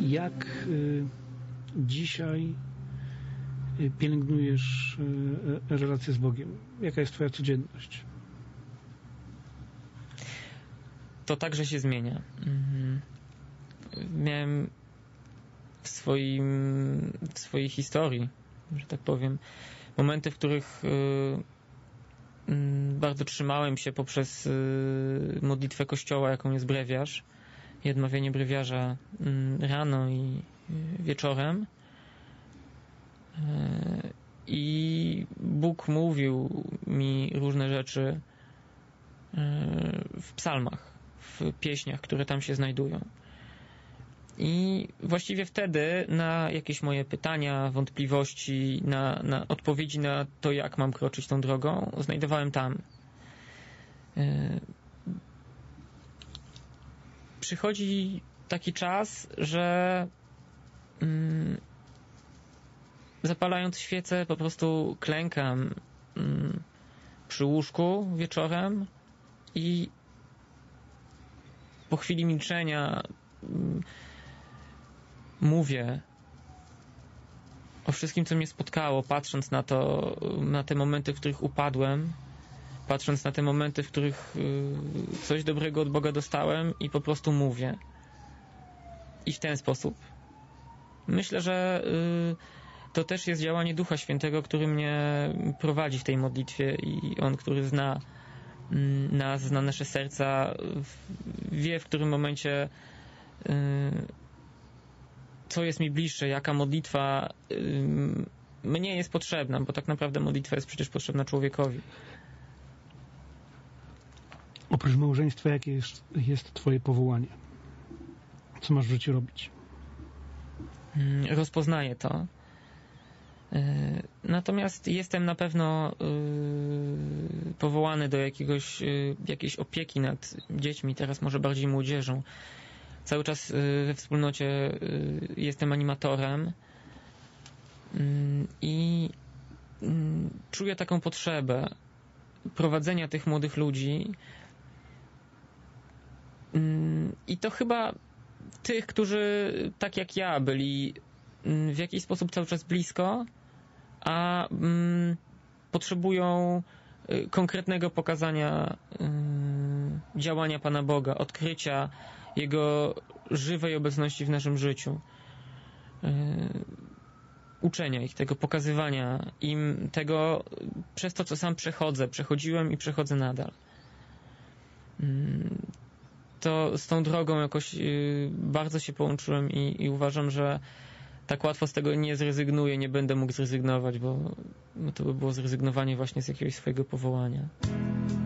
Jak dzisiaj pielęgnujesz relację z Bogiem? Jaka jest twoja codzienność? To także się zmienia. Miałem w swojej historii, że tak powiem, momenty, w których bardzo trzymałem się poprzez modlitwę Kościoła, jaką jest brewiarz i odmawianie brewiarza rano i wieczorem. I Bóg mówił mi różne rzeczy w psalmach, w pieśniach, które tam się znajdują. I właściwie wtedy na jakieś moje pytania, wątpliwości, na odpowiedzi na to, jak mam kroczyć tą drogą, znajdowałem tam. Przychodzi taki czas, że zapalając świecę po prostu klękam przy łóżku wieczorem i po chwili milczenia mówię o wszystkim, co mnie spotkało, patrząc na te momenty, w których upadłem, patrząc na te momenty, w których coś dobrego od Boga dostałem i po prostu mówię. I w ten sposób. Myślę, że to też jest działanie Ducha Świętego, który mnie prowadzi w tej modlitwie i On, który zna nas, zna nasze serca, wie, w którym momencie co jest mi bliższe, jaka modlitwa mnie jest potrzebna, bo tak naprawdę modlitwa jest przecież potrzebna człowiekowi. Oprócz małżeństwa, jakie jest twoje powołanie? Co masz w życiu robić? Rozpoznaję to. Natomiast jestem na pewno powołany do jakiejś opieki nad dziećmi, teraz może bardziej młodzieżą. Cały czas we wspólnocie jestem animatorem i czuję taką potrzebę prowadzenia tych młodych ludzi i to chyba tych, którzy tak jak ja byli w jakiś sposób cały czas blisko, a potrzebują konkretnego pokazania działania Pana Boga, odkrycia Jego żywej obecności w naszym życiu, uczenia ich tego, pokazywania im tego przez to, co sam przechodziłem i przechodzę nadal. To z tą drogą jakoś bardzo się połączyłem i uważam, że tak łatwo z tego nie zrezygnuję, nie będę mógł zrezygnować, bo to by było zrezygnowanie właśnie z jakiegoś swojego powołania.